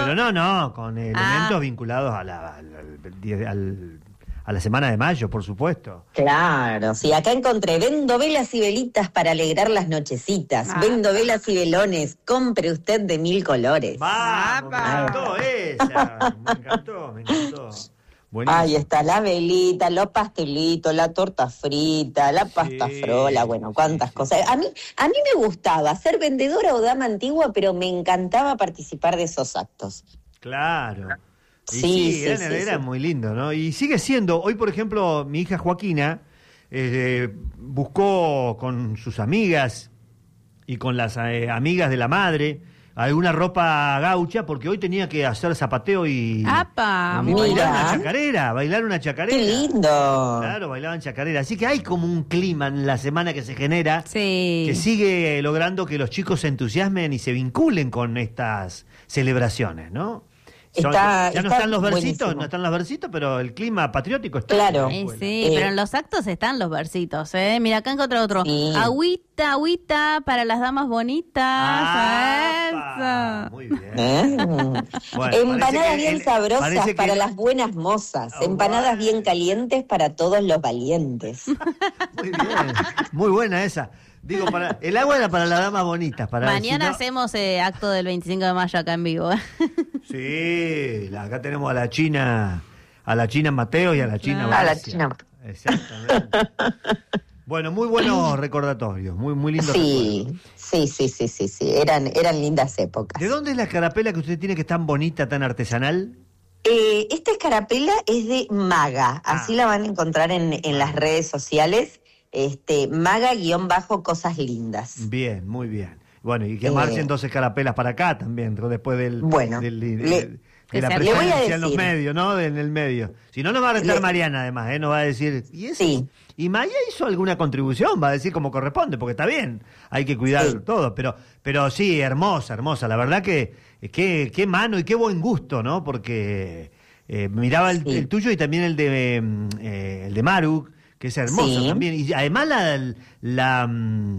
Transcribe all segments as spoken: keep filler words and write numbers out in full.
Pero no, no, con elementos ah. vinculados a la, al, al, al, a la semana de mayo, por supuesto. Claro, sí, acá encontré, vendo velas y velitas para alegrar las nochecitas, ah. vendo velas y velones, compre usted de mil colores. ¡Vamos! Me encantó esa, me encantó, me encantó. Buenísimo. Ahí está la velita, los pastelitos, la torta frita, la pasta sí, frola, bueno, cuántas sí, cosas. A mí, a mí me gustaba ser vendedora o dama antigua, pero me encantaba participar de esos actos. Claro. Y sí, sí, sí, era, sí, era sí. muy lindo, ¿no? Y sigue siendo, hoy por ejemplo, mi hija Joaquina eh, buscó con sus amigas y con las eh, amigas de la madre alguna ropa gaucha, porque hoy tenía que hacer zapateo y, ¡Apa! y bailar una chacarera, bailar una chacarera. ¡Qué lindo! Claro, bailaban chacarera. Así que hay como un clima en la semana que se genera, sí. que sigue logrando que los chicos se entusiasmen y se vinculen con estas celebraciones, ¿no? Son, está, ya no está están los versitos, buenísimo. no están los versitos, pero el clima patriótico está. Claro. Sí, sí, eh, pero en los actos están los versitos, ¿eh? Mira, acá encontré otro. Sí. Agüita, agüita para las damas bonitas. Ah, Eso. muy bien. ¿Eh? Bueno, empanadas bien el, sabrosas que... para las buenas mozas, Oh, empanadas wow. bien calientes para todos los valientes. Muy bien, muy buena esa. Digo, para el agua era para las damas bonitas. Para Mañana si no... hacemos eh, acto del veinticinco de mayo acá en vivo. Sí, la, acá tenemos a la China, a la China Mateo y a la China A Barcia. la China. Exactamente. Bueno, muy buenos recordatorios, muy muy lindos sí, recuerdos. Sí, sí, sí, sí, sí, eran, eran lindas épocas. ¿De dónde es la escarapela que usted tiene que es tan bonita, tan artesanal? Eh, esta escarapela es de Maga, así ah. la van a encontrar en, en las redes sociales. Este, Maga guión bajo cosas lindas. Bien, muy bien. Bueno, y que marchen eh, dos escarapelas para acá también, después del, bueno, del, del, le, de, de la presencia en los medios, ¿no? En el medio. Si no, nos va a retar le, Mariana, además, ¿eh? Nos va a decir, ¿y eso? Sí. Y Maya hizo alguna contribución, va a decir como corresponde, porque está bien, hay que cuidar sí. todo, pero pero sí, hermosa, hermosa. La verdad que qué qué mano y qué buen gusto, ¿no? Porque eh, miraba el, sí. el tuyo y también el de eh, el de Maru, que es hermoso sí. también, y además la, la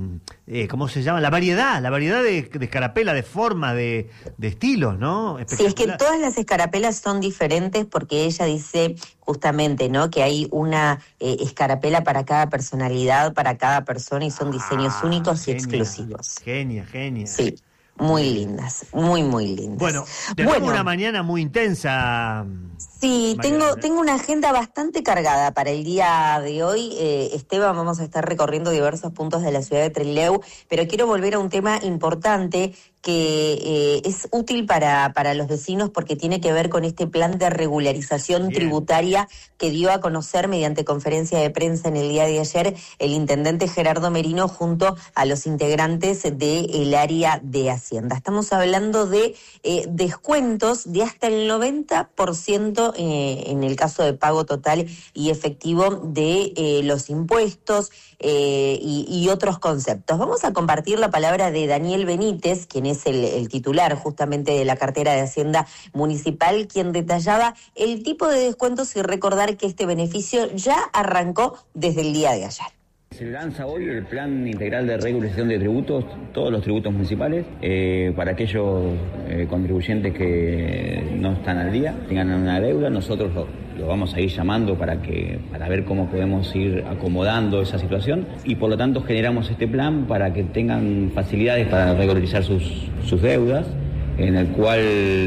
eh, ¿cómo se llama? La variedad, la variedad de, de escarapela, de forma, de, de estilos, ¿no? Sí, es que todas las escarapelas son diferentes porque ella dice justamente, ¿no? Que hay una eh, escarapela para cada personalidad, para cada persona y son diseños ah, únicos genia, y exclusivos. Genia, genia. Sí. Muy lindas, muy, muy lindas. Bueno, tenemos bueno, una mañana muy intensa. Sí, tengo, tengo una agenda bastante cargada para el día de hoy. Eh, Esteban, vamos a estar recorriendo diversos puntos de la ciudad de Trelew, pero quiero volver a un tema importante que eh, es útil para, para los vecinos porque tiene que ver con este plan de regularización Bien. tributaria que dio a conocer mediante conferencia de prensa en el día de ayer el intendente Gerardo Merino junto a los integrantes del área de Hacienda. Estamos hablando de eh, descuentos de hasta el noventa por ciento eh, en el caso de pago total y efectivo de eh, los impuestos eh, y, y otros conceptos. Vamos a compartir la palabra de Daniel Benítez, quien es el, el titular justamente de la cartera de Hacienda Municipal, quien detallaba el tipo de descuentos y recordar que este beneficio ya arrancó desde el día de ayer. Se lanza hoy el Plan Integral de Regularización de Tributos, todos los tributos municipales, eh, para aquellos eh, contribuyentes que no están al día, tengan una deuda, nosotros lo, lo vamos a ir llamando para que para ver cómo podemos ir acomodando esa situación y por lo tanto generamos este plan para que tengan facilidades para regularizar sus, sus deudas, en el cual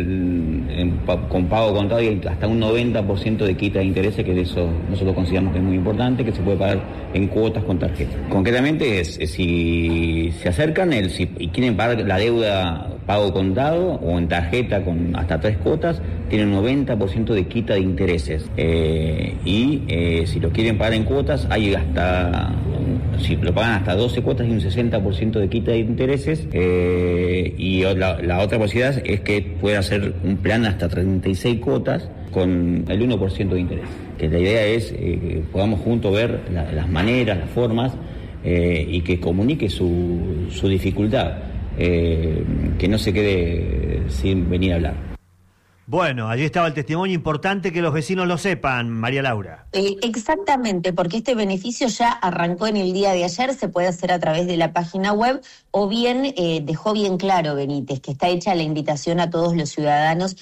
en, con pago contado y hasta un noventa por ciento de quita de intereses, que de eso nosotros consideramos que es muy importante, que se puede pagar en cuotas con tarjeta. Concretamente es, es si se acercan el, si, y quieren pagar la deuda pago contado o en tarjeta con hasta tres cuotas, tienen un noventa por ciento de quita de intereses. Eh, y eh, si lo quieren pagar en cuotas, hay hasta, si lo pagan hasta doce cuotas, hay un sesenta por ciento de quita de intereses. Eh, y la, la otra posibilidad es que pueda hacer un plan hasta treinta y seis cuotas con el uno por ciento de interés. Que la idea es eh, que podamos juntos ver la, las maneras, las formas eh, y que comunique su, su dificultad, eh, que no se quede sin venir a hablar. Bueno, allí estaba el testimonio, importante que los vecinos lo sepan, María Laura. Eh, exactamente, porque este beneficio ya arrancó en el día de ayer, se puede hacer a través de la página web, o bien eh, dejó bien claro Benítez, que está hecha la invitación a todos los ciudadanos